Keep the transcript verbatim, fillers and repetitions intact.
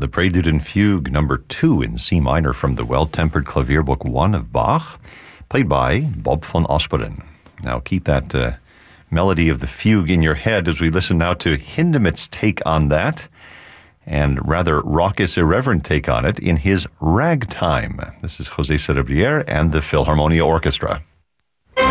the Prelude and Fugue number two in C minor from the Well-Tempered Clavier Book one of Bach, played by Bob van Osperen. Now keep that uh, melody of the fugue in your head as we listen now to Hindemith's take on that, and rather raucous, irreverent take on it in his Ragtime. This is José Cerebriere and the Philharmonia Orchestra.